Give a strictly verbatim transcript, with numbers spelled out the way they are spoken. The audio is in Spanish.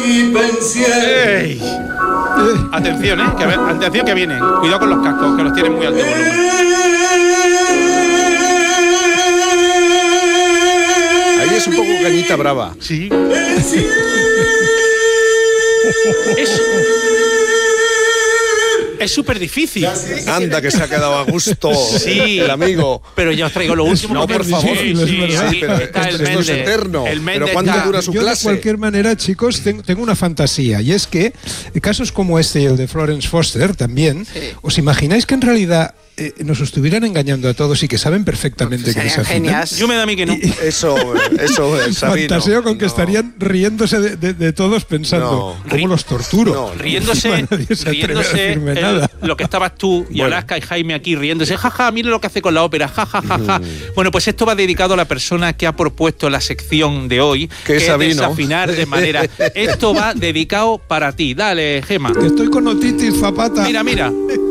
Ey. Atención, eh, que, atención que vienen. Cuidado con los cascos, que los tienen muy alto volumen. Ahí es un poco Cañita Brava. Sí. Es es súper difícil. Anda, que se ha quedado a gusto sí, el amigo. Pero ya os traigo lo último. No, por favor. Sí, sí, sí, sí, pero está esto, el esto es eterno. El pero ¿cuánto está... dura su Yo clase? de cualquier manera, chicos, tengo, tengo una fantasía, y es que casos como este y el de Florence Foster también, sí. ¿Os imagináis que en realidad eh, nos estuvieran engañando a todos y que saben perfectamente pues que desafinan? Yo me da a mí que no. Eso, eso, Sabino. Fantaseo con que no. estarían riéndose de, de, de todos pensando, no. ¿cómo los torturo? No, riéndose, riéndose el, lo que estabas tú y bueno. Alaska y Jaime aquí riéndose, jaja, mire lo que hace con la ópera, jajajaja. Ja, ja, ja. mm. Bueno, pues esto va dedicado a la persona que ha propuesto la sección de hoy, que es desafinar de manera. Esto va dedicado para ti. Dale, Gema. Que estoy con otitis, Zapata. Mira, mira.